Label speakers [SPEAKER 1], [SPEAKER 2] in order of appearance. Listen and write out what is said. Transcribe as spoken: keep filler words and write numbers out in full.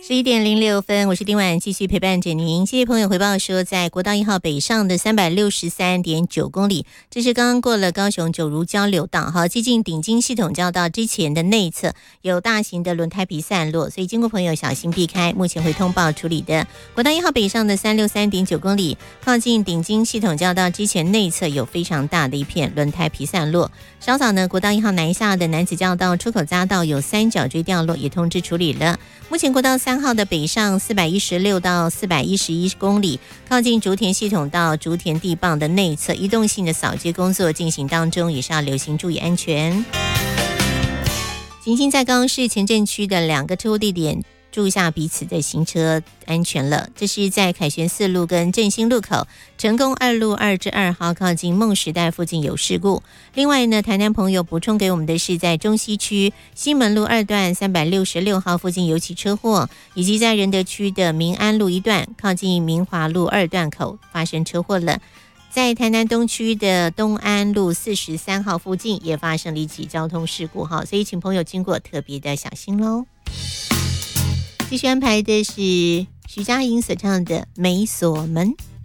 [SPEAKER 1] 十一点零六分，我是丁婉，继续陪伴着您。谢谢朋友回报说，在国道一号北上的三百六十三点九公里，这是刚刚过了高雄九如交流道，哈，接近顶金系统交道之前的内侧有大型的轮胎皮散落，所以经过朋友小心避开。目前会通报处理的国道一号北上的三六三点九公里，靠近顶金系统交道之前内侧有非常大的一片轮胎皮散落。稍早呢，国道一号南下的南子交道出口匝道有三角锥掉落，也通知处理了。目前国道三号的北上四百一十六到四百一十一公里，靠近竹田系统到竹田地磅的内侧移动性的扫街工作进行当中，也是要留心注意安全。行经在高雄市前镇区的两个车祸地点，注意下彼此的行车安全了。这是在凯旋四路跟振兴路口，成功二路二至二号靠近梦时代附近有事故。另外呢，台南朋友补充给我们的是，在中西区西门路二段三百六十六号附近有起车祸，以及在仁德区的民安路一段靠近明华路二段口发生车祸了。在台南东区的东安路四十三号附近也发生了一起交通事故，所以请朋友经过特别的小心咯。继续安排的是徐佳莹所唱的《美锁门》。